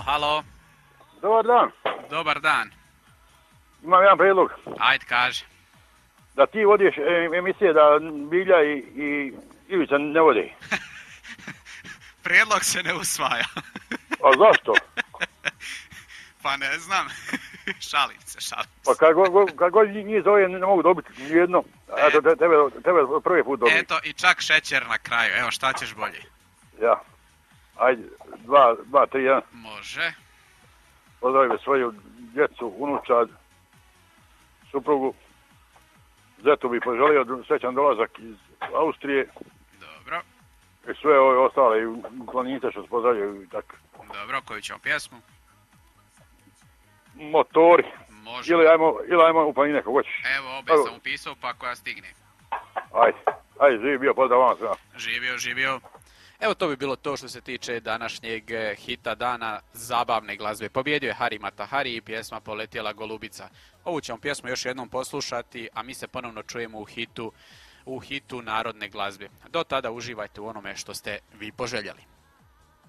halo. Dobar dan. Dobar dan. Imam jedan prijedlog. Ajde, kaži. Da ti vodiš emisije da Bilja i Ivica ne vode. Prijedlog se ne usvaja. A zašto? Pa ne znam. Šalim se. Pa kad god njih zove ne mogu dobiti nijedno. Eto, tebe prvi put dobiti. Eto, i čak šećer na kraju. Evo, šta ćeš bolje? Ja. Ajde, 2, 3, 1. Može. Pozdravim svoju djecu, unučad, suprugu. Zetu bi poželio srećan dolazak iz Austrije. Dobro. I sve ove ostale planinice što se pozdravljaju i tako. Dobro, koju ćemo pjesmu? Motori. Može. Ili ajmo u planine kako hoćeš. Evo, obe sam upisao pa koja stigne. Ajde, živi bio, pozdrav vam sve. Živio. Evo to bi bilo to što se tiče današnjeg hita dana zabavne glazbe. Pobjedio je Hari Matahari i pjesma Poletjela golubica. Ovu ćemo pjesmu još jednom poslušati, a mi se ponovno čujemo u hitu narodne glazbe. Do tada uživajte u onome što ste vi poželjeli.